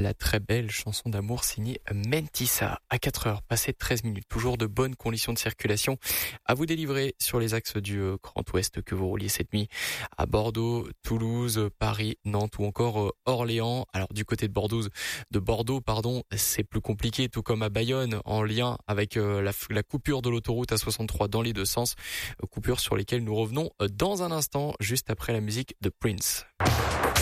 la très belle chanson d'amour signée Mentissa. À 4h, passé 13 minutes. Toujours de bonnes conditions de circulation à vous délivrer sur les axes du Grand Ouest que vous rouliez cette nuit à Bordeaux, Toulouse, Paris, Nantes ou encore Orléans. Alors du côté de Bordeaux, c'est plus compliqué, tout comme à Bayonne, en lien avec la coupure de l'autoroute A63 dans les deux sens. Coupure sur lesquelles nous revenons dans un instant, juste après la musique de Prince.